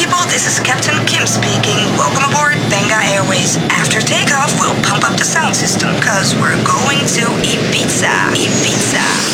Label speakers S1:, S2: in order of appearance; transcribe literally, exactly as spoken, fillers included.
S1: people, this is Captain Kim speaking. Welcome aboard Benga Airways. After takeoff, we'll pump up the sound system, cause we're going to Ibiza. Ibiza.